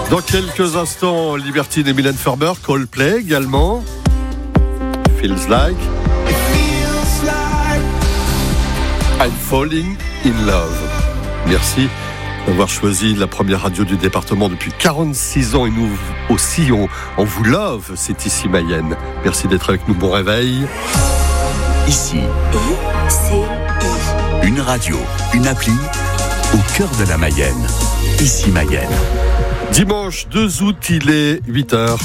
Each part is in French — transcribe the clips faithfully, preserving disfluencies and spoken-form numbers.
Dans quelques instants, Libertine et Mylène Farmer, Coldplay également. Feels like. I'm falling in love. Merci d'avoir choisi la première radio du département depuis quarante-six ans et nous aussi on, on vous love, c'est ici Mayenne. Merci d'être avec nous, bon réveil. Ici, I C I. Une radio, une appli au cœur de la Mayenne. Ici Mayenne. Dimanche deux août, il est huit heures.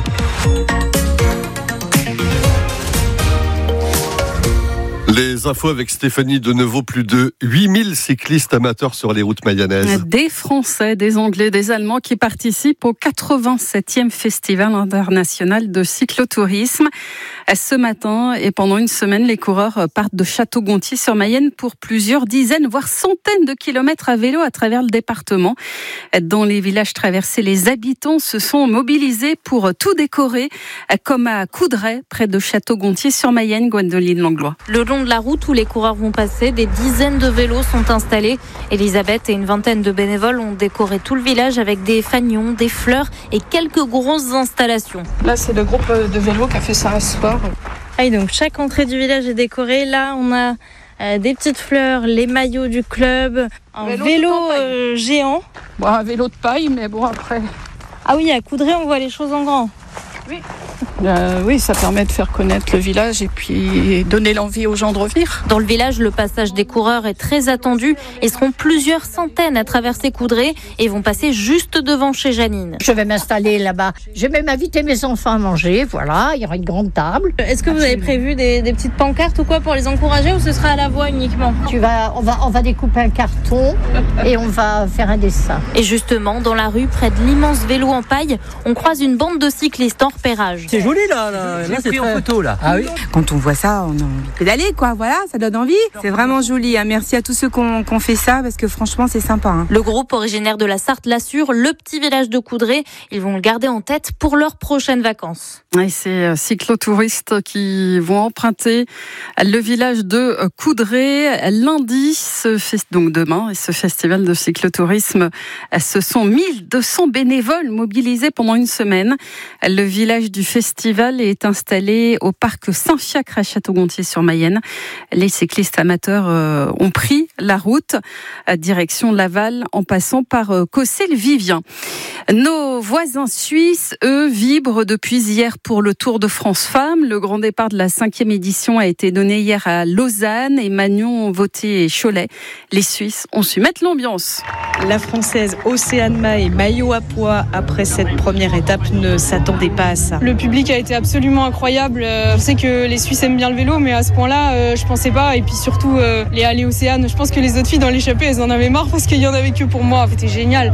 Les infos avec Stéphanie Denevaux, plus de huit mille cyclistes amateurs sur les routes mayennaises. Des Français, des Anglais, des Allemands qui participent au quatre-vingt-septième Festival international de cyclotourisme. Ce matin et pendant une semaine, les coureurs partent de Château-Gontier sur Mayenne pour plusieurs dizaines, voire centaines de kilomètres à vélo à travers le département. Dans les villages traversés, les habitants se sont mobilisés pour tout décorer, comme à Coudray, près de Château-Gontier sur Mayenne. Gwendoline Langlois. Le long de la route où les coureurs vont passer, des dizaines de vélos sont installés. Elisabeth et une vingtaine de bénévoles ont décoré tout le village avec des fanions, des fleurs et quelques grosses installations. Là, c'est le groupe de vélo qui a fait ça ce soir. Ah, et donc chaque entrée du village est décorée. Là, on a euh, des petites fleurs, les maillots du club, un vélo, vélo euh, géant. Bon, un vélo de paille, mais bon, après... Ah oui, à Coudray, on voit les choses en grand. Oui. Euh, oui, ça permet de faire connaître le village et puis donner l'envie aux gens de revenir. Dans le village, le passage des coureurs est très attendu. Ils seront plusieurs centaines à traverser Coudray et vont passer juste devant chez Janine. Je vais m'installer là-bas. Je vais même inviter mes enfants à manger. Voilà, il y aura une grande table. Est-ce que vous avez prévu des, des petites pancartes ou quoi pour les encourager ou ce sera à la voix uniquement ? Tu vas, on va, on va découper un carton et on va faire un dessin. Et justement, dans la rue, près de l'immense vélo en paille, on croise une bande de cyclistes en repérage. C'est joli là, là, là c'est pris très... en photo là. Ah oui. Quand on voit ça, on a envie de pédaler quoi, voilà, ça donne envie. C'est vraiment joli, hein. Merci à tous ceux qui ont, qui ont fait ça parce que franchement c'est sympa. Hein. Le groupe originaire de la Sarthe l'assure, le petit village de Coudray, ils vont le garder en tête pour leurs prochaines vacances. Et ces cyclotouristes qui vont emprunter le village de Coudray lundi, ce fest... donc demain, et ce festival de cyclotourisme, ce sont mille deux cents bénévoles mobilisés pendant une semaine. Le village du festival est installé au parc Saint-Fiacre à Château-Gontier-sur-Mayenne. Les cyclistes amateurs euh, ont pris la route à direction Laval en passant par euh, Cossé-le-Vivien. Nos voisins suisses, eux, vibrent depuis hier pour le Tour de France Femmes. Le grand départ de la cinquième édition a été donné hier à Lausanne et Magnon, Vautier et Cholet. Les Suisses ont su mettre l'ambiance. La Française Océane Mahé, maillot à pois après cette première étape, ne s'attendait pas à ça. Le public a été absolument incroyable. Je sais que les Suisses aiment bien le vélo, mais à ce point-là, euh, je pensais pas. Et puis surtout, euh, les allées Océane, je pense que les autres filles dans l'échappée, elles en avaient marre parce qu'il y en avait que pour moi. C'était génial.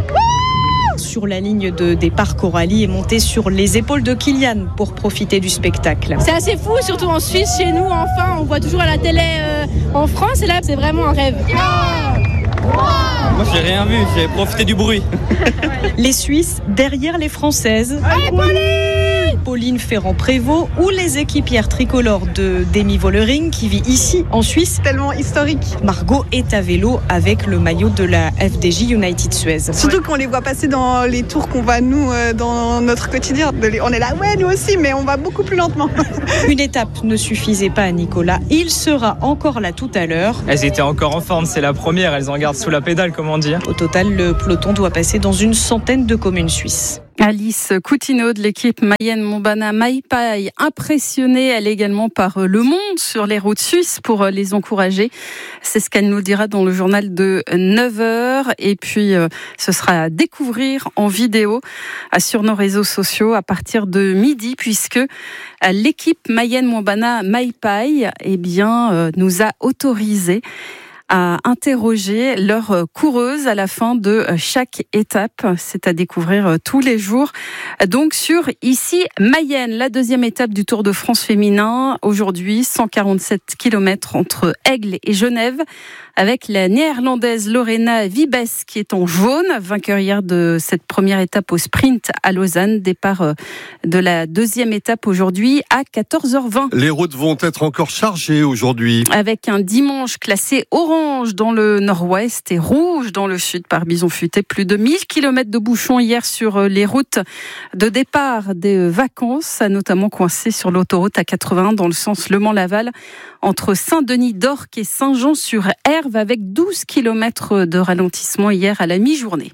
Sur la ligne de départ, Coralie est montée sur les épaules de Kylian pour profiter du spectacle. C'est assez fou, surtout en Suisse, chez nous, enfin, on voit toujours à la télé euh, en France, et là, c'est vraiment un rêve. Yeah Moi, j'ai rien vu, j'ai profité du bruit. Les Suisses derrière les Françaises. Allez, Pauline Pauline Ferrand-Prévôt ou les équipières tricolores de Demi Vollering qui vit ici en Suisse. Tellement historique. Margot est à vélo avec le maillot de la F D J United Suez. Surtout qu'on les voit passer dans les tours qu'on va nous dans notre quotidien. On est là, ouais, nous aussi, mais on va beaucoup plus lentement. Une étape ne suffisait pas à Nicolas. Il sera encore là tout à l'heure. Elles étaient encore en forme, c'est la première. Elles en gardent sous la pédale, comment dire. Au total, le peloton doit passer dans une centaine de communes suisses. Alice Coutinho de l'équipe Mayenne-Montbana Maipai, impressionnée elle également par Le Monde sur les routes suisses pour les encourager. C'est ce qu'elle nous dira dans le journal de neuf heures. Et puis, ce sera à découvrir en vidéo sur nos réseaux sociaux à partir de midi, puisque l'équipe Mayenne-Montbana Maipai, eh bien, nous a autorisé à interroger leurs coureuses à la fin de chaque étape. C'est à découvrir tous les jours. Donc sur Ici Mayenne, la deuxième étape du Tour de France féminin. Aujourd'hui, cent quarante-sept kilomètres entre Aigle et Genève, avec la néerlandaise Lorena Wiebes qui est en jaune, vainqueur hier de cette première étape au sprint à Lausanne. Départ de la deuxième étape aujourd'hui à quatorze heures vingt. Les routes vont être encore chargées aujourd'hui. Avec un dimanche classé orange orange dans le nord-ouest et rouge dans le sud par bison futé. Plus de mille kilomètres de bouchons hier sur les routes de départ des vacances, notamment coincées sur l'autoroute A quatre-vingt-un dans le sens Le Mans-Laval entre Saint-Denis d'Orques et Saint-Jean-sur-Herve avec douze kilomètres de ralentissement hier à la mi-journée.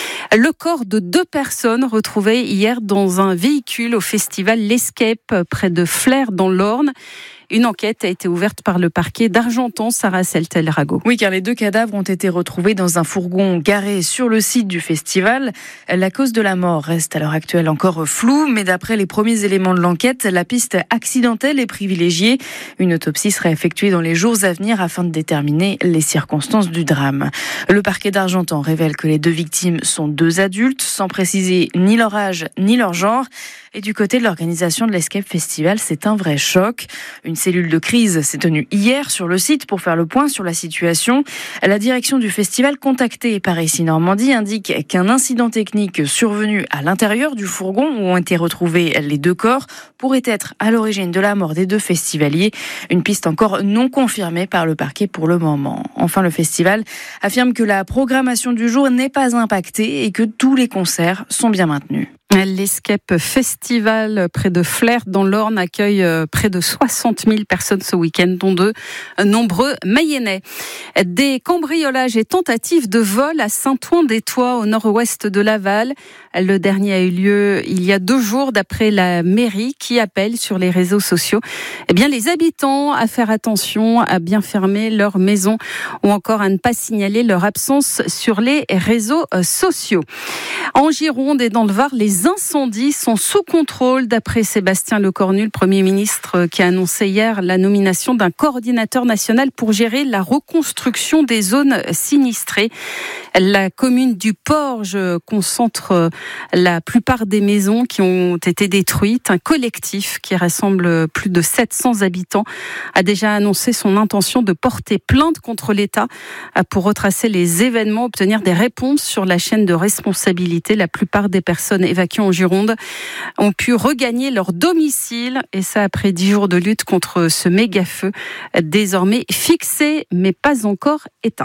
Le corps de deux personnes retrouvées hier dans un véhicule au festival L'Escape près de Flers dans l'Orne. Une enquête a été ouverte par le parquet d'Argentan, Sarah Seltel-Rago. Oui, car les deux cadavres ont été retrouvés dans un fourgon garé sur le site du festival. La cause de la mort reste à l'heure actuelle encore floue, mais d'après les premiers éléments de l'enquête, la piste accidentelle est privilégiée. Une autopsie sera effectuée dans les jours à venir afin de déterminer les circonstances du drame. Le parquet d'Argentan révèle que les deux victimes sont deux adultes, sans préciser ni leur âge ni leur genre. Et du côté de l'organisation de l'Escape Festival, c'est un vrai choc. Une cellule de crise s'est tenue hier sur le site pour faire le point sur la situation. La direction du festival, contactée par Ici Normandie, indique qu'un incident technique survenu à l'intérieur du fourgon où ont été retrouvés les deux corps pourrait être à l'origine de la mort des deux festivaliers. Une piste encore non confirmée par le parquet pour le moment. Enfin, le festival affirme que la programmation du jour n'est pas impactée et que tous les concerts sont bien maintenus. L'Escape Festival près de Flers dans l'Orne accueille près de soixante mille personnes ce week-end, dont de nombreux Mayennais. Des cambriolages et tentatives de vol à Saint-Ouen-des-Toits au nord-ouest de Laval. Le dernier a eu lieu il y a deux jours d'après la mairie qui appelle sur les réseaux sociaux eh bien, les habitants à faire attention, à bien fermer leur maison ou encore à ne pas signaler leur absence sur les réseaux sociaux. En Gironde et dans le Var, les incendies sont sous contrôle d'après Sébastien Lecornu, le Premier ministre, qui a annoncé hier la nomination d'un coordinateur national pour gérer la reconstruction des zones sinistrées. La commune du Porge concentre la plupart des maisons qui ont été détruites. Un collectif qui rassemble plus de sept cents habitants a déjà annoncé son intention de porter plainte contre l'État pour retracer les événements, obtenir des réponses sur la chaîne de responsabilité. La plupart des personnes évacuées en Gironde ont pu regagner leur domicile et ça après dix jours de lutte contre ce méga-feu désormais fixé mais pas encore éteint.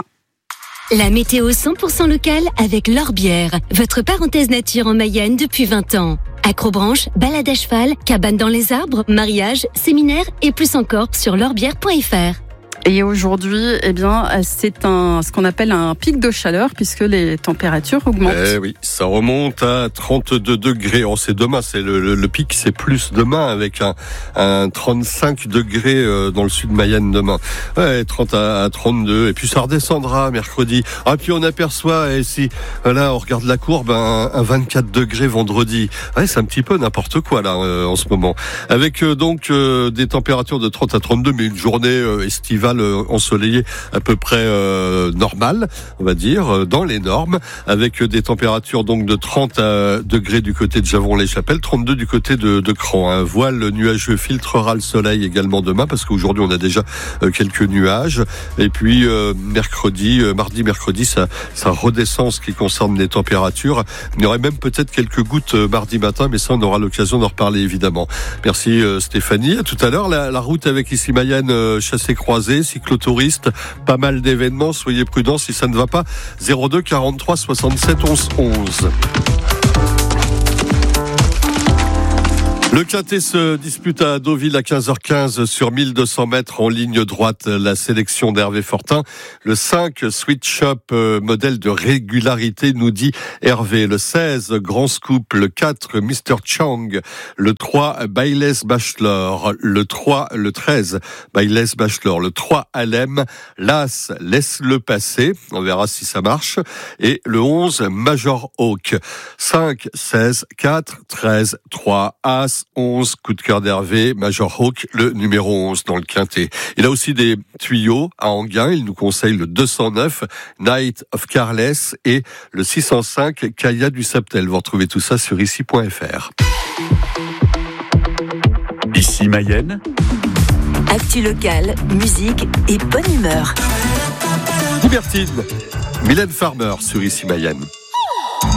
La météo cent pour cent locale avec l'Orbière, votre parenthèse nature en Mayenne depuis vingt ans. Acrobranche, balade à cheval, cabane dans les arbres, mariage, séminaire et plus encore sur l'orbière point f r. Et aujourd'hui, eh bien, c'est un, ce qu'on appelle un pic de chaleur puisque les températures augmentent. Eh oui, ça remonte à trente-deux degrés. Oh, c'est demain, c'est le, le, le pic, c'est plus demain avec un, un trente-cinq degrés dans le sud Mayenne demain. Ouais, trente à trente-deux. Et puis ça redescendra mercredi. Ah, puis on aperçoit, et si, là, on regarde la courbe, un, un vingt-quatre degrés vendredi. Ouais, c'est un petit peu n'importe quoi, là, euh, en ce moment. Avec, euh, donc, euh, des températures de trente à trente-deux, mais une journée euh, estivale ensoleillé à peu près euh, normal, on va dire, dans les normes, avec des températures donc de trente degrés du côté de Javron-les-Chapelles, trente-deux du côté de, de Cran. Un voile nuageux filtrera le soleil également demain, parce qu'aujourd'hui on a déjà euh, quelques nuages. Et puis euh, mercredi, euh, mardi, mercredi, ça, ça redescend ce qui concerne les températures. Il y aurait même peut-être quelques gouttes euh, mardi matin, mais ça on aura l'occasion d'en reparler évidemment. Merci euh, Stéphanie. À tout à l'heure, la, la route avec ici Mayenne, euh, chassé-croisé, cyclotouristes, pas mal d'événements, soyez prudents si ça ne va pas. zéro deux quarante-trois soixante-sept onze onze. Le Quintet se dispute à Deauville à quinze heures quinze sur mille deux cents mètres en ligne droite. La sélection d'Hervé Fortin. Le cinq, Switch Up, euh, modèle de régularité, nous dit Hervé. Le seize, Grand Scoop. Le quatre, mister Chang. Le trois, Bayless Bachelor. Le trois, le treize, Bayless Bachelor. Le trois, Alem. L'As, laisse-le passer. On verra si ça marche. Et le onze, Major Hawk. cinq, seize, quatre, treize, trois, As, onze, coup de cœur d'Hervé, Major Hawk, le numéro onze dans le Quintet. Il a aussi des tuyaux à Enghien. Il nous conseille le deux cent neuf, Night of Carless, et le six cent cinq, Kaya du Saptel. Vous retrouvez tout ça sur ici point f r. Ici Mayenne. Actu locale, musique et bonne humeur. Libertine, Mylène Farmer sur ici Mayenne.